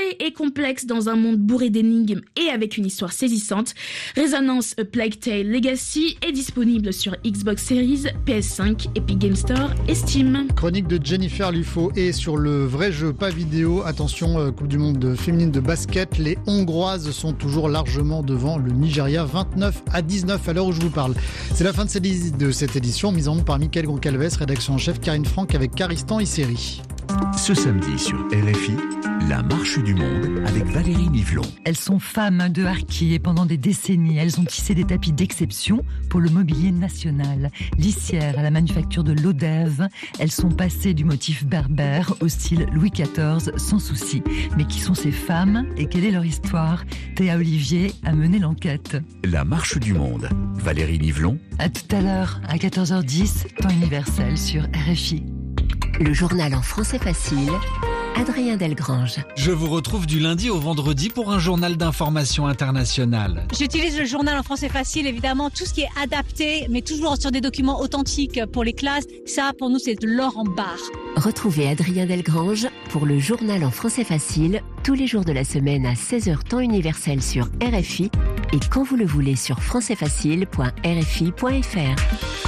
coloré et complexe dans un monde bourré d'énigmes et avec une histoire saisissante, Resonance A Plague Tale Legacy est disponible sur Xbox Series, PS5, Epic Games Store et Steam. Chronique de Jennifer Lufo et sur le vrai jeu, pas vidéo. Attention, Coupe du monde féminine de basket, les Hongroises sont toujours largement devant le Nigeria, 29-19 à l'heure où je vous parle. C'est la fin de cette édition, mise en onde par Mickaël Goncalves, rédaction en chef Karine Franck avec Caristan Isseri. Ce samedi sur RFI, la marche du monde avec Valérie Nivelon. Elles sont femmes de harki et pendant des décennies, elles ont tissé des tapis d'exception pour le mobilier national. Lissières à la manufacture de l'Odève, elles sont passées du motif berbère au style Louis XIV sans souci. Mais qui sont ces femmes et quelle est leur histoire ? Théa Olivier a mené l'enquête. La marche du monde, Valérie Nivelon. À tout à l'heure, à 14h10, temps universel sur RFI. Le journal en français facile, Adrien Delgrange. Je vous retrouve du lundi au vendredi pour un journal d'information internationale. J'utilise le journal en français facile, évidemment, tout ce qui est adapté, mais toujours sur des documents authentiques pour les classes. Ça, pour nous, c'est de l'or en barre. Retrouvez Adrien Delgrange pour le journal en français facile, tous les jours de la semaine à 16h temps universel sur RFI et quand vous le voulez sur françaisfacile.rfi.fr.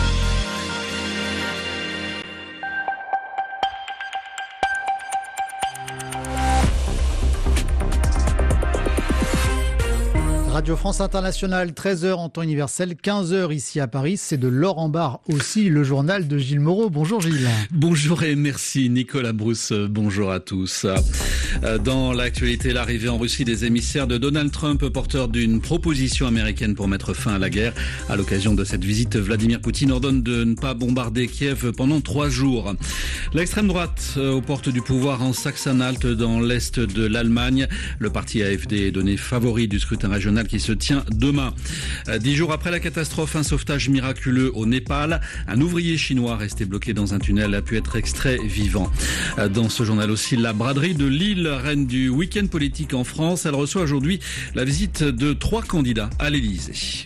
Radio France Internationale, 13h en temps universel, 15h ici à Paris. C'est de l'or en barre aussi, le journal de Gilles Moreau. Bonjour Gilles. Bonjour et merci Nicolas Brousse. Bonjour à tous. Dans l'actualité, l'arrivée en Russie des émissaires de Donald Trump, porteurs d'une proposition américaine pour mettre fin à la guerre. À l'occasion de cette visite, Vladimir Poutine ordonne de ne pas bombarder Kiev pendant 3 jours. L'extrême droite aux portes du pouvoir en Saxe-Anhalt dans l'est de l'Allemagne. Le parti AfD est donné favori du scrutin régional qui se tient demain. 10 jours après la catastrophe, un sauvetage miraculeux au Népal. Un ouvrier chinois resté bloqué dans un tunnel a pu être extrait vivant. Dans ce journal aussi, la braderie de Lille, reine du week-end politique en France. Elle reçoit aujourd'hui la visite de 3 candidats à l'Élysée.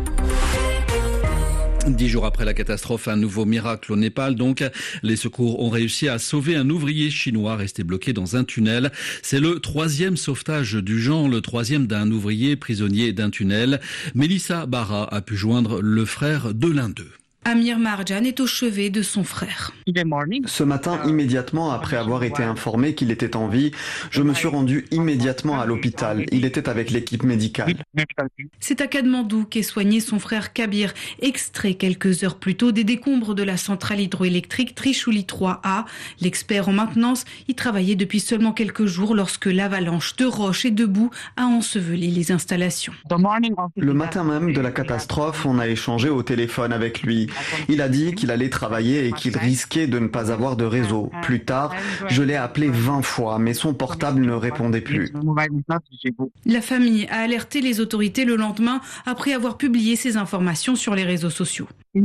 10 jours après la catastrophe, un nouveau miracle au Népal. Donc, les secours ont réussi à sauver un ouvrier chinois resté bloqué dans un tunnel. C'est le 3e sauvetage du genre, le 3e d'un ouvrier prisonnier d'un tunnel. Mélissa Barra a pu joindre le frère de l'un d'eux. Amir Marjan est au chevet de son frère. Ce matin, immédiatement après avoir été informé qu'il était en vie, je me suis rendu immédiatement à l'hôpital. Il était avec l'équipe médicale. C'est à Katmandou qu'est soigné son frère Kabir, extrait quelques heures plus tôt des décombres de la centrale hydroélectrique Trishuli 3A. L'expert en maintenance y travaillait depuis seulement quelques jours lorsque l'avalanche de roches et de boue a enseveli les installations. Le matin même de la catastrophe, on a échangé au téléphone avec lui. Il a dit qu'il allait travailler et qu'il risquait de ne pas avoir de réseau. Plus tard, je l'ai appelé 20 fois, mais son portable ne répondait plus. La famille a alerté les autorités le lendemain après avoir publié ces informations sur les réseaux sociaux.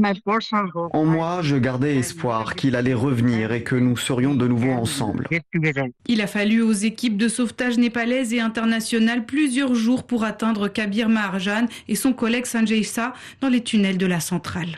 En moi, je gardais espoir qu'il allait revenir et que nous serions de nouveau ensemble. Il a fallu aux équipes de sauvetage népalaises et internationales plusieurs jours pour atteindre Kabir Maharjan et son collègue Sanjay Shah dans les tunnels de la centrale.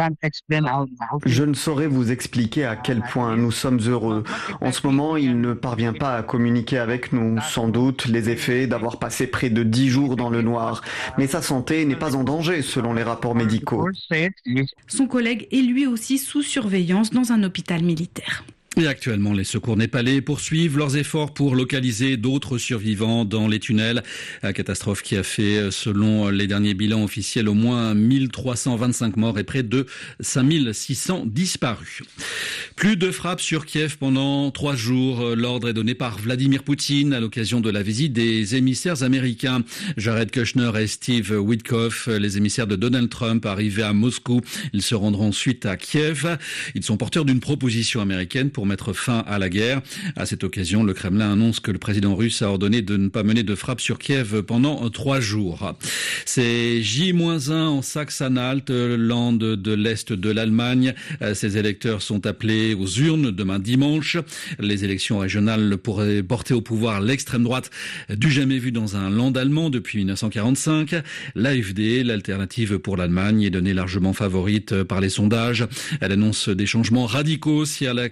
Je ne saurais vous expliquer à quel point nous sommes heureux. En ce moment, il ne parvient pas à communiquer avec nous. Sans doute les effets d'avoir passé près de 10 jours dans le noir. Mais sa santé n'est pas en danger selon les rapports médicaux. Son collègue est lui aussi sous surveillance dans un hôpital militaire. Et actuellement, les secours népalais poursuivent leurs efforts pour localiser d'autres survivants dans les tunnels. La catastrophe qui a fait, selon les derniers bilans officiels, au moins 1325 morts et près de 5600 disparus. Plus de frappes sur Kiev pendant 3 jours. L'ordre est donné par Vladimir Poutine à l'occasion de la visite des émissaires américains. Jared Kushner et Steve Witkoff, les émissaires de Donald Trump, arrivés à Moscou. Ils se rendront ensuite à Kiev. Ils sont porteurs d'une proposition américaine pour mettre fin à la guerre. À cette occasion, le Kremlin annonce que le président russe a ordonné de ne pas mener de frappe sur Kiev pendant 3 jours. C'est J-1 en Saxe-Anhalt, land de l'Est de l'Allemagne. Ces électeurs sont appelés aux urnes demain dimanche. Les élections régionales pourraient porter au pouvoir l'extrême droite du jamais vu dans un land allemand depuis 1945. L'AfD, l'alternative pour l'Allemagne, est donnée largement favorite par les sondages. Elle annonce des changements radicaux si elle accède au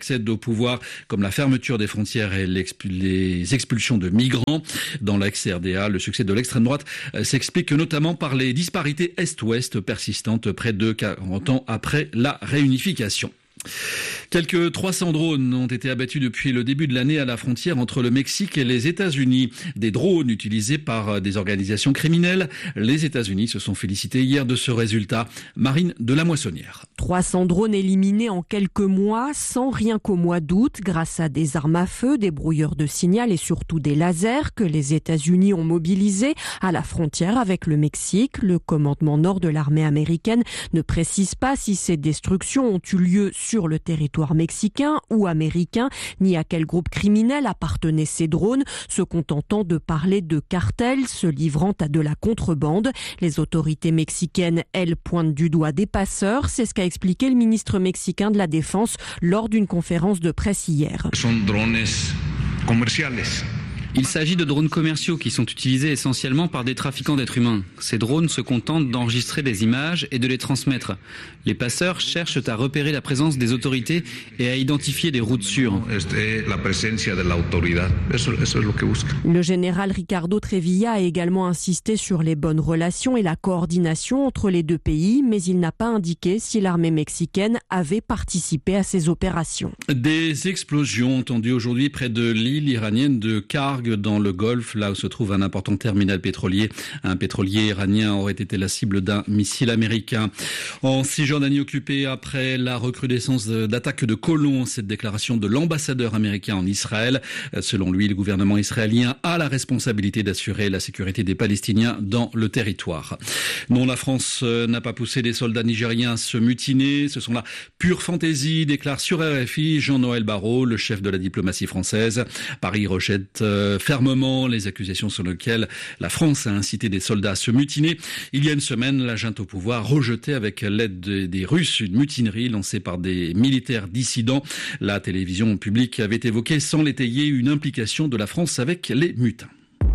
pouvoir, comme la fermeture des frontières et les expulsions de migrants. Dans l'ex-RDA, le succès de l'extrême droite s'explique notamment par les disparités Est-Ouest persistantes près de 40 ans après la réunification. Quelques 300 drones ont été abattus depuis le début de l'année à la frontière entre le Mexique et les États-Unis. Des drones utilisés par des organisations criminelles. Les États-Unis se sont félicités hier de ce résultat. Marine de la Moissonnière. 300 drones éliminés en quelques mois, sans rien qu'au mois d'août, grâce à des armes à feu, des brouilleurs de signal et surtout des lasers que les États-Unis ont mobilisés à la frontière avec le Mexique. Le commandement nord de l'armée américaine ne précise pas si ces destructions ont eu lieu sur le territoire mexicain ou américain, ni à quel groupe criminel appartenaient ces drones, se contentant de parler de cartels se livrant à de la contrebande. Les autorités mexicaines, elles, pointent du doigt des passeurs. C'est ce qu'a expliqué le ministre mexicain de la Défense lors d'une conférence de presse hier. Il s'agit de drones commerciaux qui sont utilisés essentiellement par des trafiquants d'êtres humains. Ces drones se contentent d'enregistrer des images et de les transmettre. Les passeurs cherchent à repérer la présence des autorités et à identifier des routes sûres. Le général Ricardo Trevilla a également insisté sur les bonnes relations et la coordination entre les deux pays, mais il n'a pas indiqué si l'armée mexicaine avait participé à ces opérations. Des explosions entendues aujourd'hui près de l'île iranienne de Karg, dans le Golfe, là où se trouve un important terminal pétrolier. Un pétrolier iranien aurait été la cible d'un missile américain. En Cisjordanie occupée après la recrudescence d'attaques de colons, cette déclaration de l'ambassadeur américain en Israël. Selon lui, le gouvernement israélien a la responsabilité d'assurer la sécurité des Palestiniens dans le territoire. Non, la France n'a pas poussé les soldats nigériens à se mutiner. Ce sont la pure fantaisie, déclare sur RFI Jean-Noël Barrot, le chef de la diplomatie française. Paris rejette fermement les accusations sur lesquelles la France a incité des soldats à se mutiner. Il y a une semaine, la junte au pouvoir rejetait avec l'aide des Russes une mutinerie lancée par des militaires dissidents. La télévision publique avait évoqué sans l'étayer une implication de la France avec les mutins.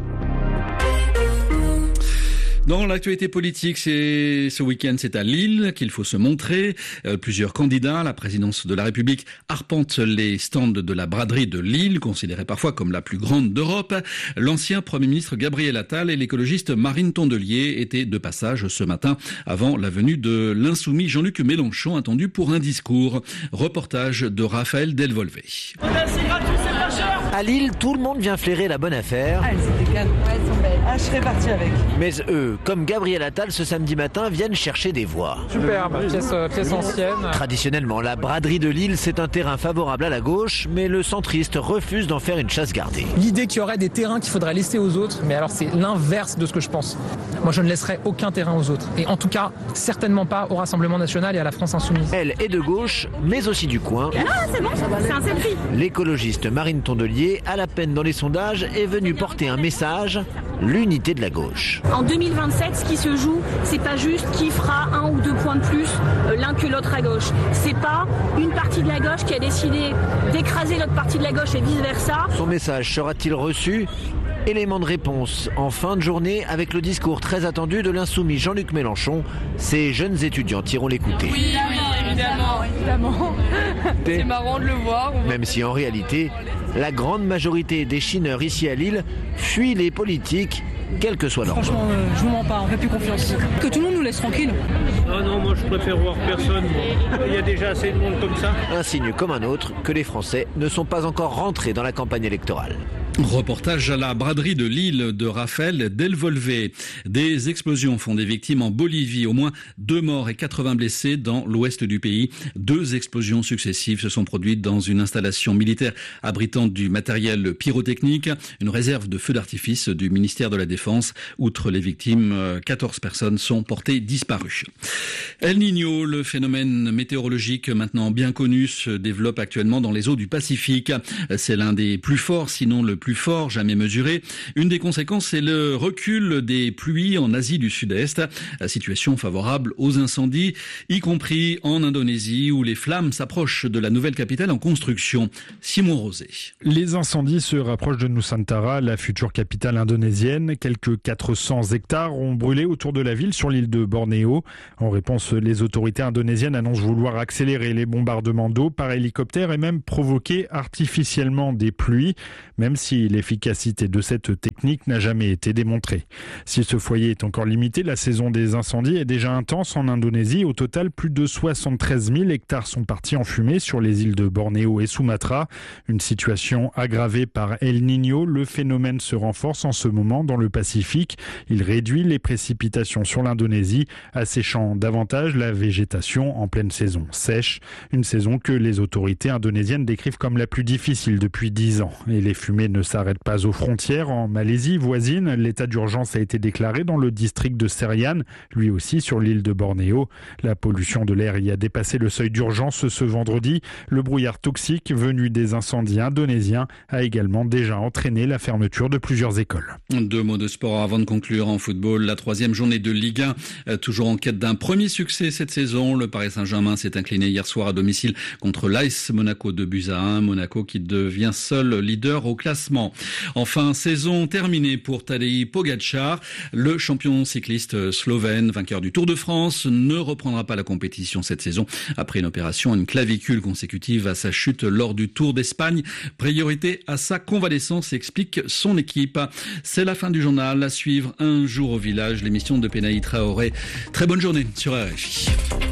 Dans l'actualité politique, ce week-end, c'est à Lille qu'il faut se montrer. Plusieurs candidats à la présidence de la République arpentent les stands de la braderie de Lille, considérée parfois comme la plus grande d'Europe. L'ancien Premier ministre Gabriel Attal et l'écologiste Marine Tondelier étaient de passage ce matin avant la venue de l'insoumis Jean-Luc Mélenchon, attendu pour un discours. Reportage de Raphaël Delvolvé. À Lille, tout le monde vient flairer la bonne affaire. Ah, elles étaient calmes. Ouais, elles sont belles. Ah, je serais partie avec. Mais eux, comme Gabriel Attal ce samedi matin, viennent chercher des voix. Superbe, pièce ancienne. Traditionnellement, la braderie de Lille, c'est un terrain favorable à la gauche, mais le centriste refuse d'en faire une chasse gardée. L'idée qu'il y aurait des terrains qu'il faudrait laisser aux autres, mais alors c'est l'inverse de ce que je pense. Moi, je ne laisserai aucun terrain aux autres. Et en tout cas, certainement pas au Rassemblement national et à la France insoumise. Elle est de gauche, mais aussi du coin. Ah, c'est bon, c'est un selfie. L'écologiste Marine Tondelier, à la peine dans les sondages, est venue porter un message, l'unité de la gauche. En 2027, ce qui se joue, c'est pas juste qui fera 1 ou 2 points de plus l'un que l'autre à gauche. C'est pas une partie de la gauche qui a décidé d'écraser l'autre partie de la gauche et vice-versa. Son message sera-t-il reçu ? Élément de réponse en fin de journée avec le discours très attendu de l'insoumis Jean-Luc Mélenchon. Ces jeunes étudiants iront l'écouter. Oui, évidemment. C'est marrant de le voir. Même si en réalité, la grande majorité des chineurs ici à Lille fuient les politiques, quel que soit leur bord. Franchement, je vous mens pas, on fait plus confiance. Que tout le monde nous laisse tranquille. Ah non, moi je préfère voir personne. Il y a déjà assez de monde comme ça. Un signe comme un autre que les Français ne sont pas encore rentrés dans la campagne électorale. Reportage à la braderie de Lille de Raphaël Delvolvé. Des explosions font des victimes en Bolivie. Au moins 2 morts et 80 blessés dans l'ouest du pays. 2 explosions successives se sont produites dans une installation militaire abritant du matériel pyrotechnique, une réserve de feux d'artifice du ministère de la Défense. Outre les victimes, 14 personnes sont portées disparues. El Niño, le phénomène météorologique maintenant bien connu, se développe actuellement dans les eaux du Pacifique. C'est l'un des plus forts, sinon le plus plus forts jamais mesurés. Une des conséquences, c'est le recul des pluies en Asie du Sud-Est. La situation favorable aux incendies, y compris en Indonésie où les flammes s'approchent de la nouvelle capitale en construction. Simon Rosé. Les incendies se rapprochent de Nusantara, la future capitale indonésienne. Quelques 400 hectares ont brûlé autour de la ville sur l'île de Bornéo. En réponse, les autorités indonésiennes annoncent vouloir accélérer les bombardements d'eau par hélicoptère et même provoquer artificiellement des pluies, même si l'efficacité de cette technique n'a jamais été démontrée. Si ce foyer est encore limité, la saison des incendies est déjà intense en Indonésie. Au total, plus de 73 000 hectares sont partis en fumée sur les îles de Bornéo et Sumatra. Une situation aggravée par El Niño. Le phénomène se renforce en ce moment dans le Pacifique. Il réduit les précipitations sur l'Indonésie, asséchant davantage la végétation en pleine saison sèche. Une saison que les autorités indonésiennes décrivent comme la plus difficile depuis 10 ans. Et les fumées ne s'arrêtent pas aux frontières. En Malaisie voisine, l'état d'urgence a été déclaré dans le district de Serian, lui aussi sur l'île de Bornéo. La pollution de l'air y a dépassé le seuil d'urgence ce vendredi. Le brouillard toxique venu des incendies indonésiens a également déjà entraîné la fermeture de plusieurs écoles. 2 mots de sport avant de conclure en football. La 3e journée de Ligue 1, toujours en quête d'un premier succès cette saison. Le Paris Saint-Germain s'est incliné hier soir à domicile contre l'AS Monaco 2-1. Monaco qui devient seul leader au classement. Enfin, saison terminée pour Tadej Pogačar. Le champion cycliste slovène, vainqueur du Tour de France, ne reprendra pas la compétition cette saison après une opération, une clavicule consécutive à sa chute lors du Tour d'Espagne. Priorité à sa convalescence, explique son équipe. C'est la fin du journal. À suivre Un jour au village, l'émission de Penaï Traoré. Très bonne journée sur RFI.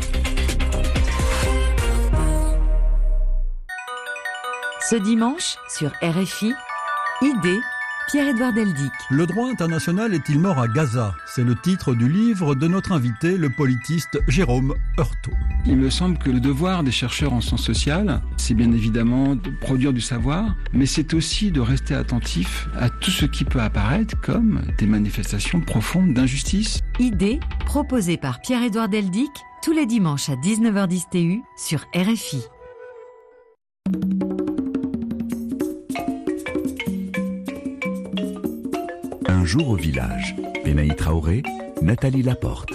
Ce dimanche, sur RFI, Idée, Pierre-Édouard Deldic. Le droit international est-il mort à Gaza ? C'est le titre du livre de notre invité, le politiste Jérôme Heurtaud. Il me semble que le devoir des chercheurs en sciences sociales, c'est bien évidemment de produire du savoir, mais c'est aussi de rester attentif à tout ce qui peut apparaître comme des manifestations profondes d'injustice. Idée, proposée par Pierre-Édouard Deldic, tous les dimanches à 19h10 TU sur RFI. Un jour au village. Penaï Traoré, Nathalie Laporte.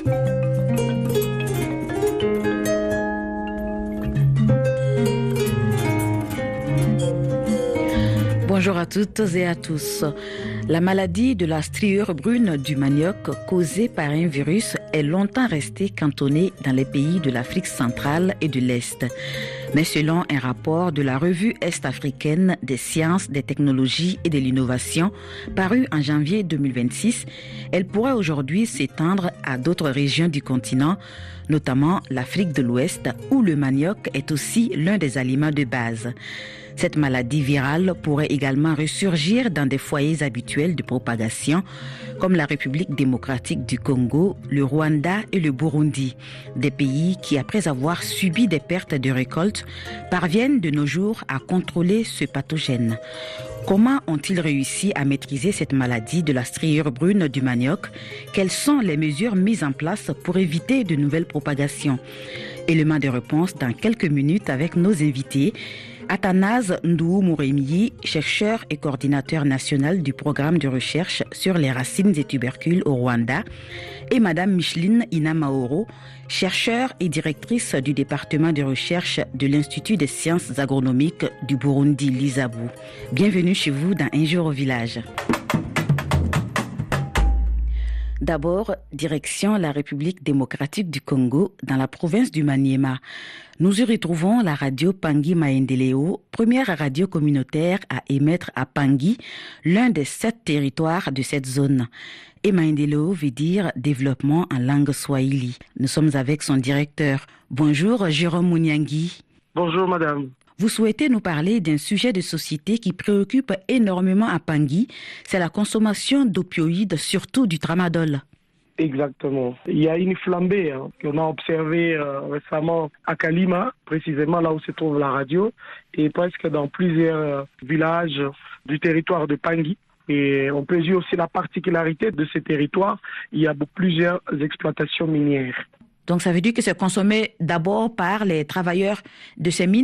Bonjour à toutes et à tous. La maladie de la striure brune du manioc causée par un virus est longtemps restée cantonnée dans les pays de l'Afrique centrale et de l'Est. Mais selon un rapport de la revue est-africaine des sciences, des technologies et de l'innovation paru en janvier 2026, elle pourrait aujourd'hui s'étendre à d'autres régions du continent, notamment l'Afrique de l'Ouest où le manioc est aussi l'un des aliments de base. Cette maladie virale pourrait également ressurgir dans des foyers habituels de propagation comme la République démocratique du Congo, le Rwanda et le Burundi, des pays qui, après avoir subi des pertes de récoltes, parviennent de nos jours à contrôler ce pathogène. Comment ont-ils réussi à maîtriser cette maladie de la striure brune du manioc ? Quelles sont les mesures mises en place pour éviter de nouvelles propagations ? Élément de réponse dans quelques minutes avec nos invités. Athanase Ndou-Mouremyi, chercheur et coordinateur national du programme de recherche sur les racines des tubercules au Rwanda, et Madame Micheline Inamaoro, chercheure et directrice du département de recherche de l'Institut des sciences agronomiques du Burundi, l'ISABU. Bienvenue chez vous dans Un jour au village. D'abord, direction la République démocratique du Congo, dans la province du Maniema. Nous y retrouvons la radio Pangui Maendeleo, première radio communautaire à émettre à Pangui, l'un des 7 territoires de cette zone. Et Maendeleo veut dire développement en langue swahili. Nous sommes avec son directeur. Bonjour Jérôme Mouniangui. Bonjour madame. Vous souhaitez nous parler d'un sujet de société qui préoccupe énormément à Pangui, c'est la consommation d'opioïdes, surtout du tramadol. Exactement. Il y a une flambée qu'on a observée récemment à Kalima, précisément là où se trouve la radio, et presque dans plusieurs villages du territoire de Pangui. Et on peut dire aussi la particularité de ces territoires, il y a plusieurs exploitations minières. Donc ça veut dire que c'est consommé d'abord par les travailleurs de ces mines ?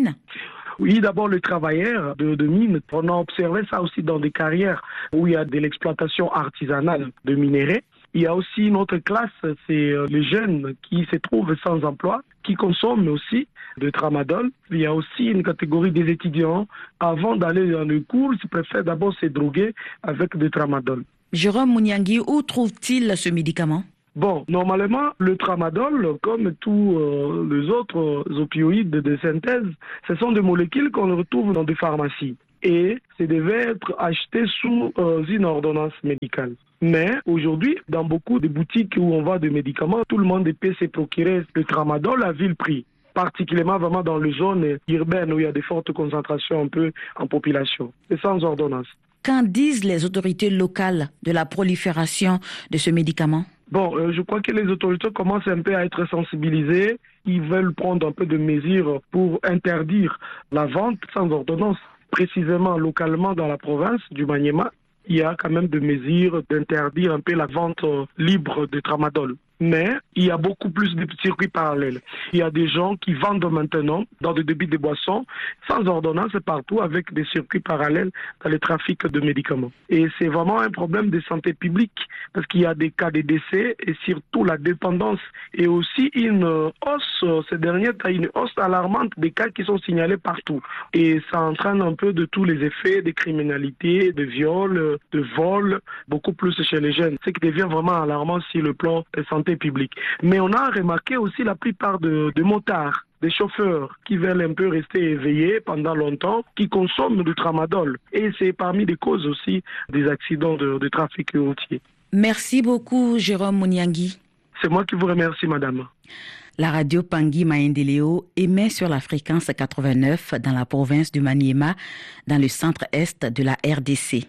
Oui, d'abord les travailleurs de mines. On a observé ça aussi dans des carrières où il y a de l'exploitation artisanale de minerais. Il y a aussi une autre classe, c'est les jeunes qui se trouvent sans emploi, qui consomment aussi de tramadol. Il y a aussi une catégorie des étudiants, avant d'aller dans le cours, ils préfèrent d'abord se droguer avec du tramadol. Jérôme Mouniangui, où trouve-t-il ce médicament ? Bon, normalement, le tramadol, comme tous les autres opioïdes de synthèse, ce sont des molécules qu'on retrouve dans des pharmacies. Et ça devait être acheté sous une ordonnance médicale. Mais aujourd'hui, dans beaucoup de boutiques où on vend des médicaments, tout le monde peut se procurer le tramadol à vil prix. Particulièrement vraiment dans les zones urbaines où il y a des fortes concentrations un peu en population. C'est sans ordonnance. Qu'en disent les autorités locales de la prolifération de ce médicament ? Bon, je crois que les autorités commencent un peu à être sensibilisées. Ils veulent prendre un peu de mesures pour interdire la vente sans ordonnance. Précisément, localement, dans la province du Maniema, il y a quand même des mesures d'interdire un peu la vente libre de tramadol. Mais il y a beaucoup plus de circuits parallèles. Il y a des gens qui vendent maintenant dans des débits de boissons sans ordonnance partout avec des circuits parallèles dans le trafic de médicaments. Et c'est vraiment un problème de santé publique parce qu'il y a des cas de décès et surtout la dépendance et aussi une hausse, ces derniers temps, une hausse alarmante des cas qui sont signalés partout. Et ça entraîne un peu de tous les effets de criminalité, de viol, de vol, beaucoup plus chez les jeunes. Ce qui devient vraiment alarmant sur le plan de santé publique. Mais on a remarqué aussi la plupart de motards, des chauffeurs qui veulent un peu rester éveillés pendant longtemps, qui consomment du tramadol. Et c'est parmi les causes aussi des accidents de trafic routier. Merci beaucoup, Jérôme Mouniangui. C'est moi qui vous remercie, madame. La radio Pangui Maendeleo émet sur la fréquence 89 dans la province du Maniema, dans le centre-est de la RDC.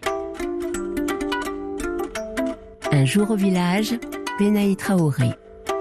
Un jour au village, Benaï Traoré.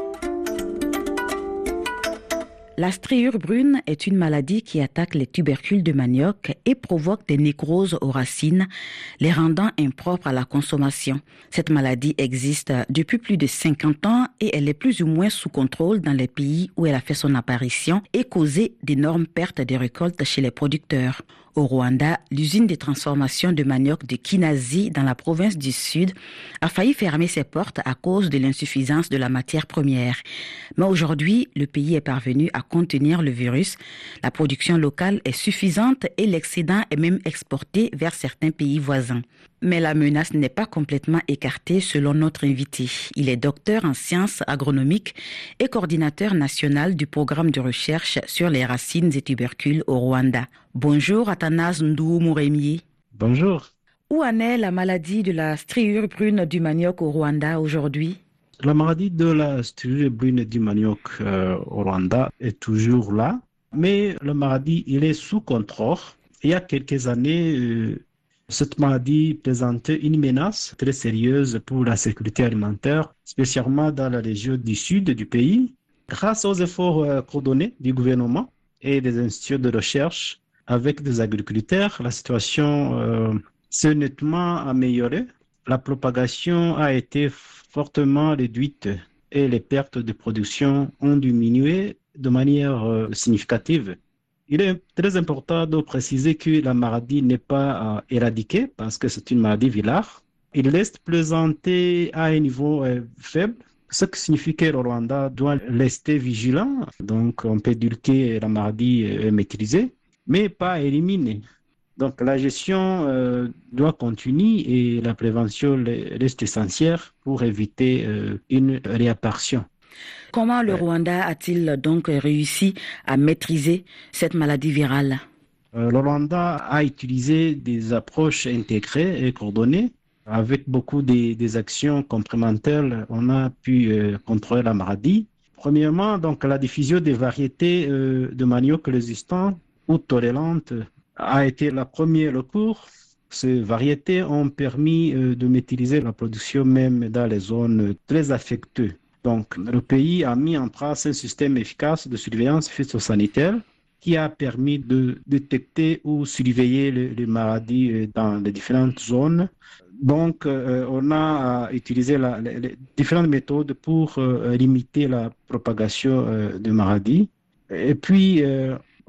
La striure brune est une maladie qui attaque les tubercules de manioc et provoque des nécroses aux racines, les rendant impropres à la consommation. Cette maladie existe depuis plus de 50 ans et elle est plus ou moins sous contrôle dans les pays où elle a fait son apparition et causé d'énormes pertes de récoltes chez les producteurs. Au Rwanda, l'usine de transformation de manioc de Kinazi, dans la province du Sud, a failli fermer ses portes à cause de l'insuffisance de la matière première. Mais aujourd'hui, le pays est parvenu à contenir le virus. La production locale est suffisante et l'excédent est même exporté vers certains pays voisins. Mais la menace n'est pas complètement écartée selon notre invité. Il est docteur en sciences agronomiques et coordinateur national du programme de recherche sur les racines et tubercules au Rwanda. Bonjour Athanase Ndou-Mouremie. Bonjour. Où en est la maladie de la striure brune du manioc au Rwanda aujourd'hui ? La maladie de la striure brune du manioc au Rwanda est toujours là, mais la maladie il est sous contrôle. Il y a quelques années, cette maladie présentait une menace très sérieuse pour la sécurité alimentaire, spécialement dans la région du sud du pays. Grâce aux efforts coordonnés du gouvernement et des instituts de recherche avec des agriculteurs, la situation s'est nettement améliorée. La propagation a été fortement réduite et les pertes de production ont diminué de manière significative. Il est très important de préciser que la maladie n'est pas éradiquée parce que c'est une maladie vilare. Il reste présenté à un niveau faible, ce qui signifie que le Rwanda doit rester vigilant. Donc on peut dire que la maladie est maîtrisée, mais pas éliminée. Donc la gestion doit continuer et la prévention reste essentielle pour éviter une réapparition. Comment le Rwanda a-t-il donc réussi à maîtriser cette maladie virale ? Le Rwanda a utilisé des approches intégrées et coordonnées. Avec beaucoup des actions complémentaires, on a pu contrôler la maladie. Premièrement, donc, la diffusion des variétés de manioc résistantes ou tolérantes a été la première recours. Ces variétés ont permis de maîtriser la production même dans les zones très affectées. Donc, le pays a mis en place un système efficace de surveillance phytosanitaire qui a permis de détecter ou surveiller les maladies dans les différentes zones. Donc, on a utilisé les différentes méthodes pour limiter la propagation de maladies. Et puis,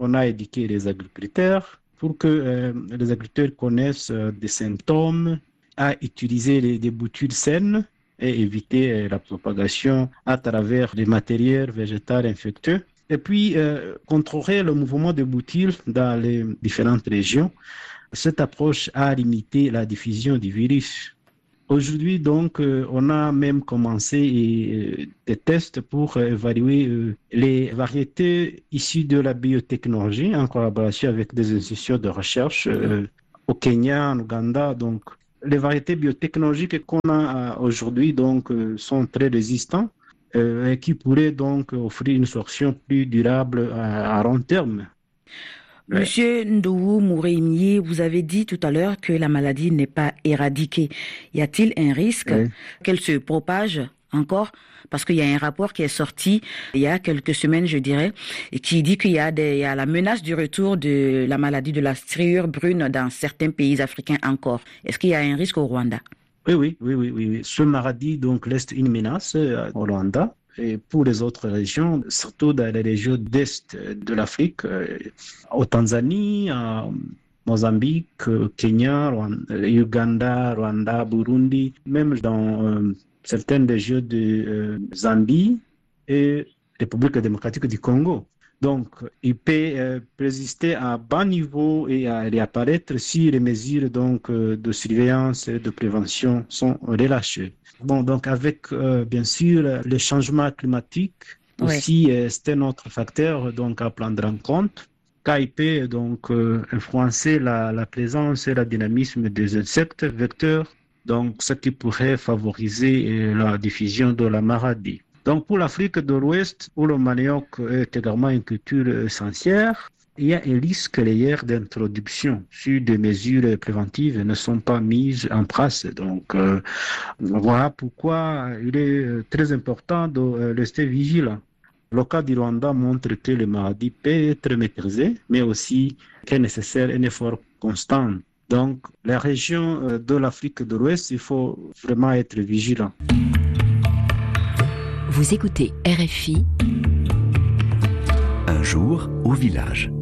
on a éduqué les agriculteurs pour que les agriculteurs connaissent des symptômes, à utiliser des boutures saines et éviter la propagation à travers des matériels végétaux infectieux. Et puis, contrôler le mouvement des boutures dans les différentes régions. Cette approche a limité la diffusion du virus. Aujourd'hui, donc, on a même commencé des tests pour évaluer les variétés issues de la biotechnologie en collaboration avec des institutions de recherche au Kenya, en Ouganda. Donc, les variétés biotechnologiques qu'on a aujourd'hui donc, sont très résistantes et qui pourraient donc offrir une solution plus durable à long terme. Monsieur Ndougou Moureimie, vous avez dit tout à l'heure que la maladie n'est pas éradiquée. Y a-t-il un risque qu'elle se propage encore? Parce qu'il y a un rapport qui est sorti il y a quelques semaines, je dirais, et qui dit qu'il y a la menace du retour de la maladie de la striure brune dans certains pays africains encore. Est-ce qu'il y a un risque au Rwanda? Oui. Ce maladie donc laisse une menace au Rwanda. Et pour les autres régions, surtout dans les régions d'Est de l'Afrique, au Tanzanie, en Mozambique, Kenya, Uganda, Rwanda, Burundi, même dans certaines régions de Zambie et République démocratique du Congo. Donc, il peut persister à bas niveau et à réapparaître si les mesures donc, de surveillance et de prévention sont relâchées. Bon, donc avec bien sûr le changement climatique aussi, c'est un autre facteur donc à prendre en compte. Car il peut donc influencer la présence et le dynamisme des insectes vecteurs, donc ce qui pourrait favoriser la diffusion de la maladie. Donc pour l'Afrique de l'Ouest, où le manioc est également une culture essentielle, il y a un risque réel d'introduction si des mesures préventives ne sont pas mises en place. Donc voilà pourquoi il est très important de rester vigilant. Le cas du Rwanda montre que le maladie peut être maîtrisé, mais aussi qu'il est nécessaire un effort constant. Donc la région de l'Afrique de l'Ouest, il faut vraiment être vigilant. Vous écoutez RFI. Un jour au village.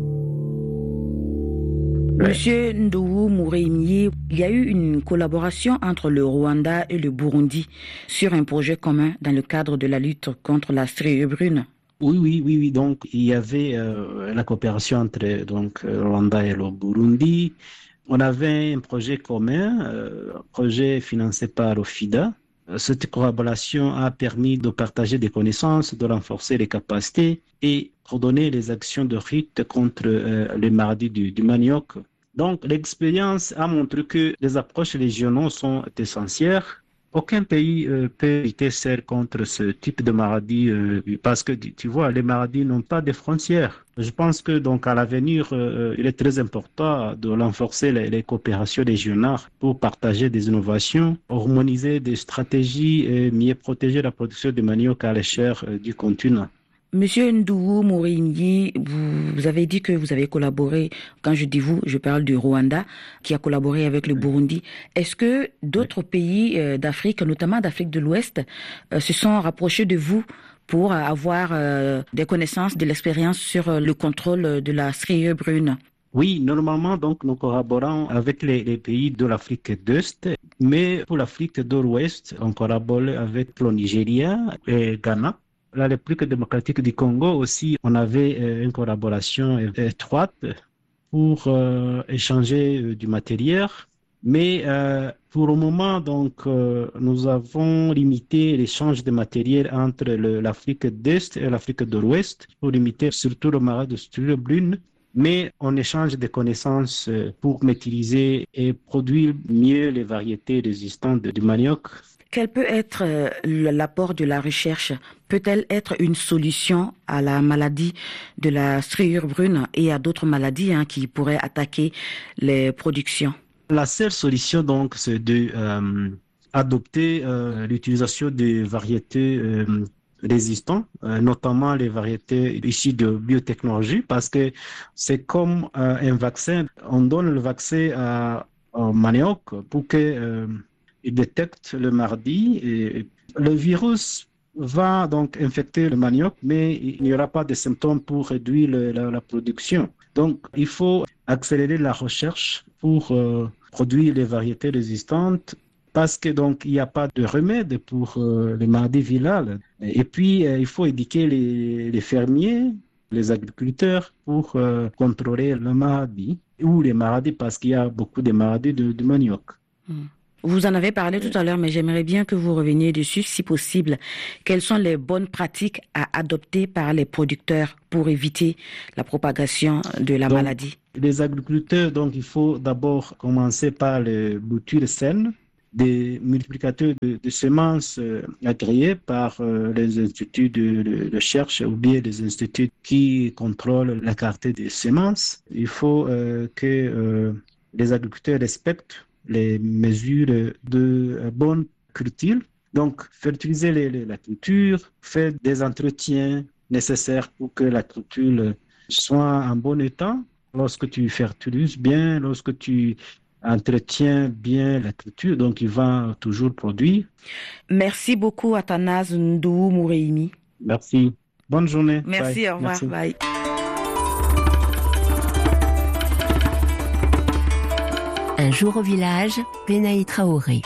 Monsieur Ndougou Moureimie, il y a eu une collaboration entre le Rwanda et le Burundi sur un projet commun dans le cadre de la lutte contre la striure brune. Oui. Donc, il y avait la coopération entre donc, le Rwanda et le Burundi. On avait un projet commun, un projet financé par l'OFIDA. Cette collaboration a permis de partager des connaissances, de renforcer les capacités et coordonner les actions de lutte contre les maladies du manioc. Donc, l'expérience a montré que les approches régionales sont essentielles. Aucun pays peut lutter seul contre ce type de maladie parce que, tu vois, les maladies n'ont pas de frontières. Je pense que donc à l'avenir, il est très important de renforcer les coopérations régionales pour partager des innovations, harmoniser des stratégies et mieux protéger la production de manioc à l'échelle du continent. Monsieur Ndougou Moureimie, vous avez dit que vous avez collaboré, quand je dis vous, je parle du Rwanda, qui a collaboré avec le Burundi. Est-ce que d'autres pays d'Afrique, notamment d'Afrique de l'Ouest, se sont rapprochés de vous pour avoir des connaissances, de l'expérience sur le contrôle de la striure brune? Oui, normalement, donc, nous collaborons avec les pays de l'Afrique d'Est, mais pour l'Afrique de l'Ouest, on collabore avec le Nigeria et Ghana. La République démocratique du Congo aussi, on avait une collaboration étroite pour échanger du matériel. Mais pour le moment, donc, nous avons limité l'échange de matériel entre l'Afrique d'Est et l'Afrique de l'Ouest pour limiter surtout le maladie de striure brune. Mais on échange des connaissances pour maîtriser et produire mieux les variétés résistantes du manioc. Quel peut être l'apport de la recherche? Peut-elle être une solution à la maladie de la striure brune et à d'autres maladies qui pourraient attaquer les productions? La seule solution, donc, c'est d'adopter l'utilisation des variétés résistantes, notamment les variétés issues de biotechnologie, parce que c'est comme un vaccin. On donne le vaccin au manioc pour que il détecte le maladie. Et le virus va donc infecter le manioc, mais il n'y aura pas de symptômes pour réduire la production. Donc, il faut accélérer la recherche pour produire les variétés résistantes parce que donc il n'y a pas de remède pour les maladies virales. Et puis, il faut éduquer les fermiers, les agriculteurs pour contrôler la maladie ou les maladies parce qu'il y a beaucoup de maladies de manioc. Vous en avez parlé tout à l'heure, mais j'aimerais bien que vous reveniez dessus, si possible. Quelles sont les bonnes pratiques à adopter par les producteurs pour éviter la propagation de la maladie? Les agriculteurs, donc, il faut d'abord commencer par les boutures saines, des multiplicateurs de semences agréés par les instituts de recherche ou bien les instituts qui contrôlent la qualité des semences. Il faut que les agriculteurs respectent les mesures de bonne culture. Donc, fertiliser la culture, faire des entretiens nécessaires pour que la culture soit en bon état. Lorsque tu fertilises bien, lorsque tu entretiens bien la culture, donc il va toujours produire. Merci beaucoup, Athanase Ndou Moureimi. Merci. Bonne journée. Merci, Bye. au revoir. Merci. Bye. Un jour au village, Benaï Traoré.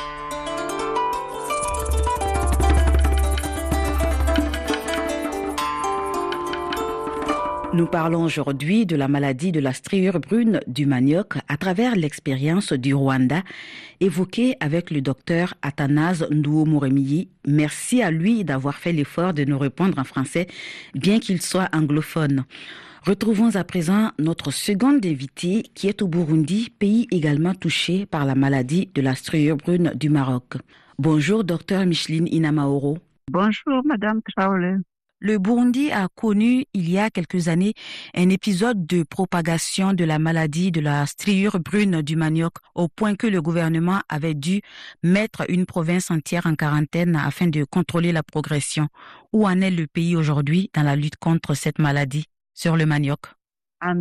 Nous parlons aujourd'hui de la maladie de la striure brune du manioc à travers l'expérience du Rwanda évoquée avec le docteur Athanase Ndou Moureimi. Merci à lui d'avoir fait l'effort de nous répondre en français, bien qu'il soit anglophone. Retrouvons à présent notre seconde invitée qui est au Burundi, pays également touché par la maladie de la striure brune du Maroc. Bonjour, docteur Micheline Inamaoro. Bonjour, Madame Traoré. Le Burundi a connu il y a quelques années un épisode de propagation de la maladie de la striure brune du manioc au point que le gouvernement avait dû mettre une province entière en quarantaine afin de contrôler la progression. Où en est le pays aujourd'hui dans la lutte contre cette maladie sur le manioc? En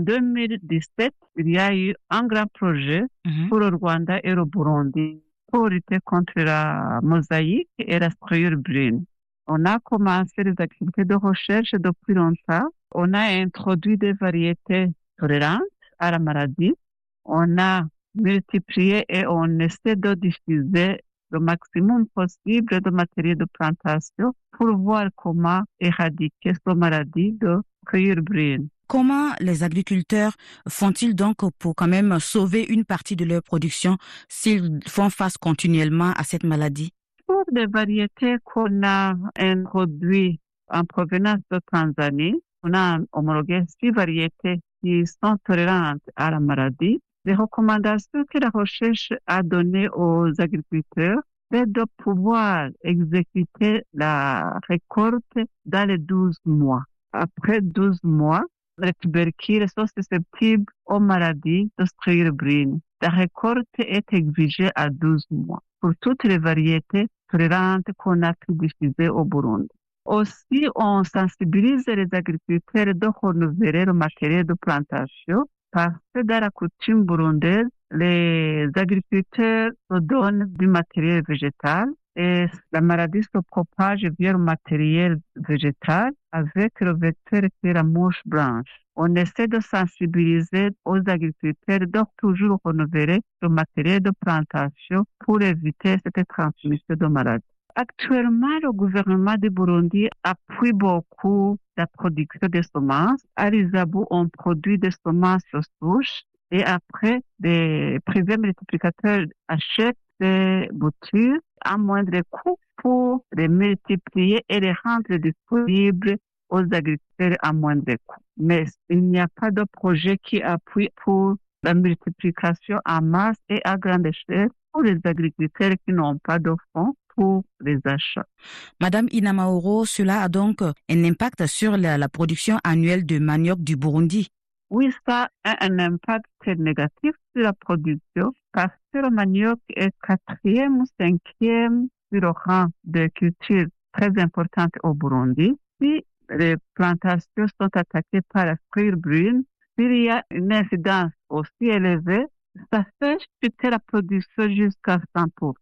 2017, il y a eu un grand projet pour le Rwanda et le Burundi pour lutter contre la mosaïque et la striure brune. On a commencé les activités de recherche depuis longtemps. On a introduit des variétés tolérantes à la maladie. On a multiplié et on essaie de diffuser le maximum possible de matériel de plantation pour voir comment éradiquer cette maladie de striure brune. Comment les agriculteurs font-ils donc pour quand même sauver une partie de leur production s'ils font face continuellement à cette maladie? Pour les variétés qu'on a introduites en provenance de Tanzanie, on a homologué 6 variétés qui sont tolérantes à la maladie. Les recommandations que la recherche a données aux agriculteurs, c'est de pouvoir exécuter la récolte dans les 12 mois. Après 12 mois, les tubercules sont susceptibles aux maladies de striure brune. La récolte est exigée à 12 mois pour toutes les variétés tolérantes qu'on a pu diffuser au Burundi. Aussi, on sensibilise les agriculteurs de renouveler le matériel de plantation parce que dans la coutume burundaise, les agriculteurs se donnent du matériel végétal et la maladie se propage via le matériel végétal avec le vecteur qui est la mouche blanche. On essaie de sensibiliser aux agriculteurs de toujours renouveler le matériel de plantation pour éviter cette transmission de maladies. Actuellement, le gouvernement du Burundi appuie beaucoup la production de semences. À l'Isabou, on produit des semences aux souches et après, les privés multiplicateurs achètent des boutures à moindre coût pour les multiplier et les rendre disponibles aux agriculteurs à moindre coût. Mais il n'y a pas de projet qui appuie pour la multiplication en masse et à grande échelle pour les agriculteurs qui n'ont pas de fonds pour les achats. Madame Inamaoro, cela a donc un impact sur la production annuelle de manioc du Burundi? Oui, ça a un impact très négatif sur la production parce que le manioc est 4e ou 5e sur le rang de culture très importante au Burundi. Si les plantations sont attaquées par la striure brune, s'il y a une incidence aussi élevée, ça fait chuter la production jusqu'à 100%.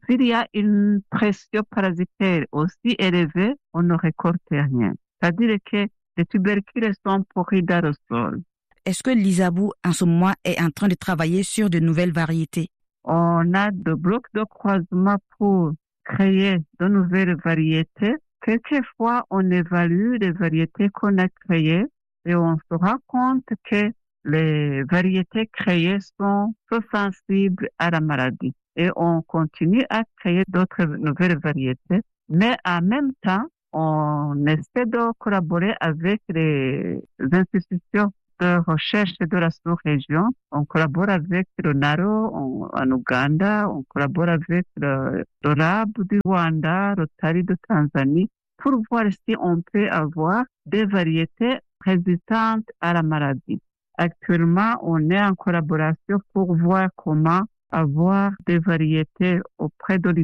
S'il y a une pression parasitaire aussi élevée, on ne récolte rien. C'est-à-dire que les tubercules sont pourris dans le sol. Est-ce que l'Isabou, en ce moment, est en train de travailler sur de nouvelles variétés? On a des blocs de croisement pour créer de nouvelles variétés. Quelquefois, on évalue les variétés qu'on a créées et on se rend compte que les variétés créées sont peu sensibles à la maladie. Et on continue à créer d'autres nouvelles variétés. Mais en même temps, on essaie de collaborer avec les institutions de recherche de la sous-région. On collabore avec le NARO en Ouganda, on collabore avec le RAB du Rwanda, le TARI de Tanzanie, pour voir si on peut avoir des variétés résistantes à la maladie. Actuellement, on est en collaboration pour voir comment avoir des variétés auprès de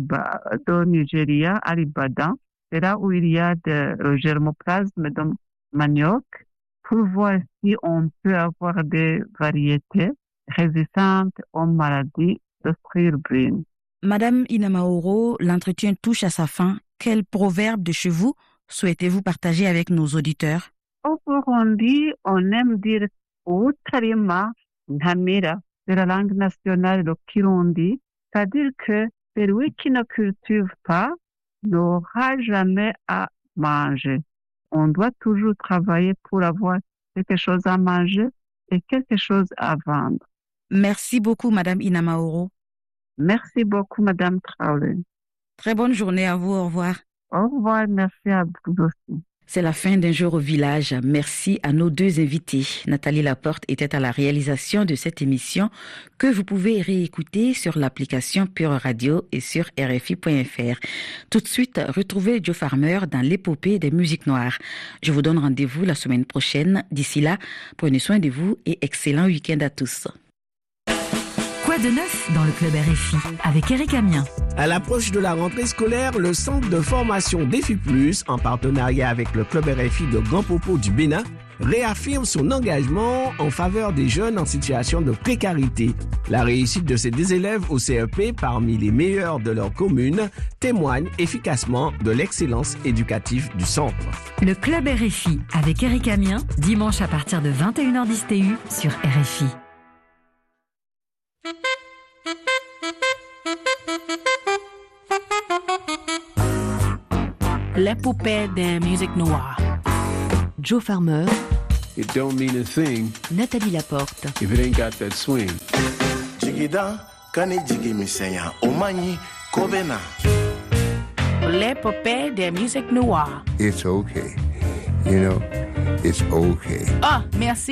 Nigeria, à l'Ibadan. C'est là où il y a le germoplasme de manioc, pour voir si on peut avoir des variétés résistantes aux maladies de striure brune. Madame Inamaoro, l'entretien touche à sa fin. Quel proverbe de chez vous souhaitez-vous partager avec nos auditeurs? Au Burundi, on aime dire Utarima Ntamira, de la langue nationale, le Kirundi, c'est-à-dire que celui qui ne cultive pas n'aura jamais à manger. On doit toujours travailler pour avoir quelque chose à manger et quelque chose à vendre. Merci beaucoup, Madame Inamaoro. Merci beaucoup, Madame Traoré. Très bonne journée à vous. Au revoir. Au revoir. Merci à vous aussi. C'est la fin d'un jour au village. Merci à nos deux invités. Nathalie Laporte était à la réalisation de cette émission que vous pouvez réécouter sur l'application Pure Radio et sur RFI.fr. Tout de suite, retrouvez Joe Farmer dans l'épopée des musiques noires. Je vous donne rendez-vous la semaine prochaine. D'ici là, prenez soin de vous et excellent week-end à tous. Quoi de neuf dans le club RFI avec Eric Amien? À l'approche de la rentrée scolaire, le centre de formation Défi Plus, en partenariat avec le club RFI de Grand Popo du Bénin, réaffirme son engagement en faveur des jeunes en situation de précarité. La réussite de ces deux élèves au CEP, parmi les meilleurs de leur commune, témoigne efficacement de l'excellence éducative du centre. Le club RFI avec Eric Amien, dimanche à partir de 21h10 TU sur RFI. L'épopée des musiques noires. Joe Farmer. It don't mean a thing. Nathalie Laporte. If it ain't got that swing. Jigida, kani jigi misenya, omani, kobena. L'épopée des musiques noires. It's okay. You know, it's okay. Ah, merci.